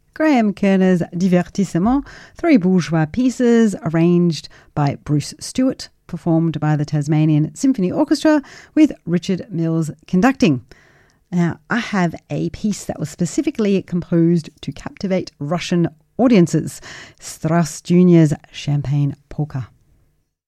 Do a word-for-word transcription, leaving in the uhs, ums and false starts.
Graham Kerner's Divertissement, three bourgeois pieces arranged by Bruce Stewart, performed by the Tasmanian Symphony Orchestra with Richard Mills conducting. Now, I have a piece that was specifically composed to captivate Russian audiences, Strauss Junior's Champagne Polka.